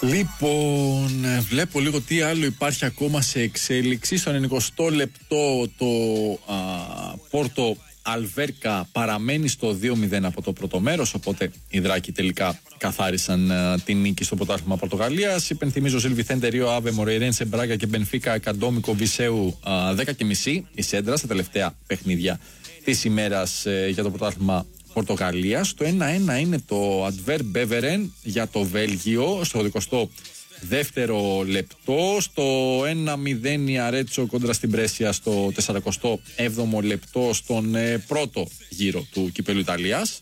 Λοιπόν, βλέπω λίγο τι άλλο υπάρχει ακόμα σε εξέλιξη. Στο 90 λεπτό το Πόρτο Αλβέρκα παραμένει στο 2-0 από το πρώτο μέρος, οπότε οι Δράκοι τελικά καθάρισαν την νίκη στο πρωτάθλημα Πορτογαλίας. Υπενθυμίζω Ζιλ Βιθέντε, Ρίο Άβε, Μορεϊρένσε, Μπράγκα και Μπενφίκα, Καντόμικο, Βισέου 10.30 η Σέντρα στα τελευταία παιχνίδια της ημέρας για το πρωτάθλημα Πορτογαλίας. Το 1-1 είναι το Αντβέρ Μπέβερεν για το Βέλγιο στο 22ο λεπτό. Στο 1-0 η Αρέτσο κόντρα στην Πρέσια στο 47ο λεπτό στον πρώτο γύρο του Κυπέλλου Ιταλίας.